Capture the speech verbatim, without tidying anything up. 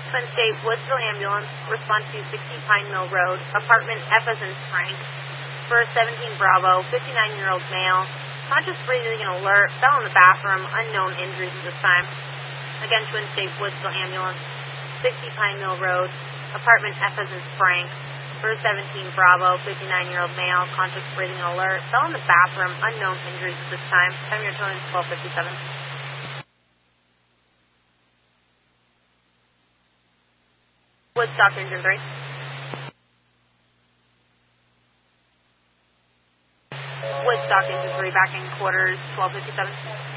Twin State Woodsville Ambulance, response to sixty Pine Mill Road, apartment F as in Frank, for seventeen Bravo, fifty-nine-year-old male, conscious breathing and alert, fell in the bathroom, unknown injuries at this time. Again, Twin State Woodsville Ambulance, sixty Pine Mill Road, apartment F as in Frank, for seventeen Bravo, fifty-nine-year-old male, conscious breathing and alert, fell in the bathroom, unknown injuries at this time. Time your tone is twelve fifty-seven. Woodstock Engine three. Woodstock Engine three, backing quarters, twelve fifty-seven.